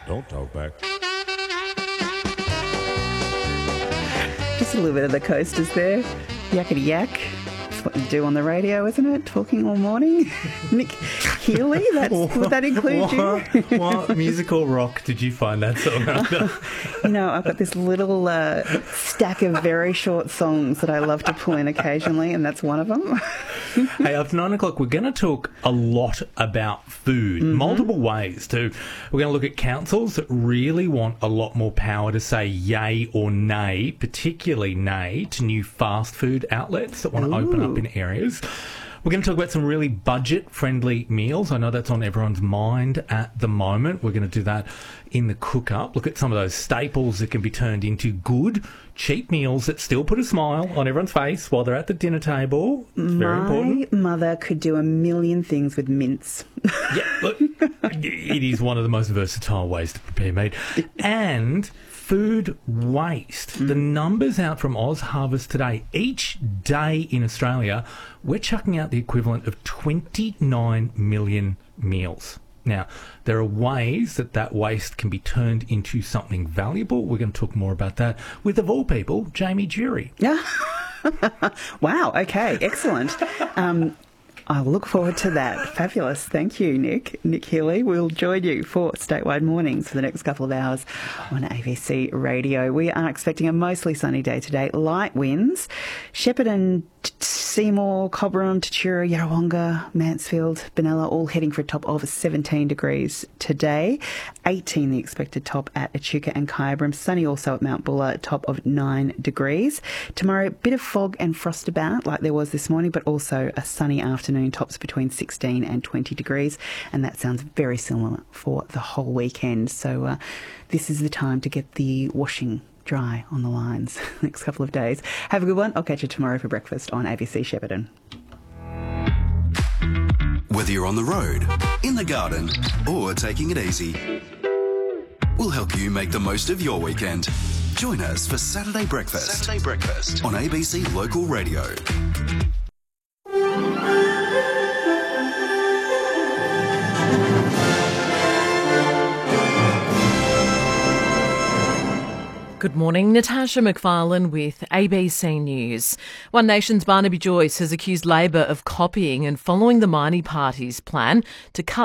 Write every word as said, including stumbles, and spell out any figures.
Don't talk back. Just a little bit of the Coasters there. Yakety yak. That's what you do on the radio, isn't it? Talking all morning. Nick Healy, that's, would that include what, you? What musical rock did you find that song under? You know, I've got this little uh, stack of very short songs that I love to pull in occasionally, and that's one of them. Hey, after nine o'clock, we're going to talk a lot about food, mm-hmm. multiple ways too. We're going to look at councils that really want a lot more power to say yay or nay, particularly nay, to new fast food outlets that want to open up in areas. We're going to talk about some really budget-friendly meals. I know that's on everyone's mind at the moment. We're going to do that in the cook-up. Look at some of those staples that can be turned into good, cheap meals that still put a smile on everyone's face while they're at the dinner table. It's very My important. My mother could do a million things with mince. Yeah, look, it is one of the most versatile ways to prepare meat. And food waste. Mm. The numbers out from Oz Harvest today, each day in Australia, we're chucking out the equivalent of twenty-nine million meals. Now, there are ways that that waste can be turned into something valuable. We're going to talk more about that with, of all people, Jamie Jury. Yeah. Wow. Okay. Excellent. Um, I look forward to that. Fabulous. Thank you, Nick. Nick Healy. We'll join you for Statewide Mornings for the next couple of hours on A B C Radio. We are expecting a mostly sunny day today. Light winds. Shepparton, Seymour, Cobram, Tatura, Yarrawonga, Mansfield, Benalla all heading for a top of seventeen degrees today. eighteen the expected top at Echuca and Kyabram. Sunny also at Mount Buller, top of nine degrees. Tomorrow, bit of fog and frost about like there was this morning, but also a sunny afternoon, tops between sixteen and twenty degrees. And that sounds very similar for the whole weekend. So uh, this is the time to get the washing dry on the lines next couple of days. Have a good one. I'll catch you tomorrow for breakfast on A B C Shepparton. Whether you're on the road, in the garden, or taking it easy, we'll help you make the most of your weekend. Join us for Saturday Breakfast. Saturday Breakfast on A B C Local Radio. Good morning, Natasha McFarlane with A B C News. One Nation's Barnaby Joyce has accused Labor of copying and following the Mining Party's plan to cut